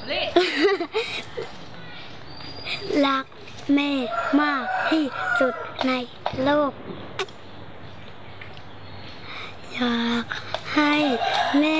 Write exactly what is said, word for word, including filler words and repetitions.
รักแม่มากที่สุดในโลกอยากให้แม่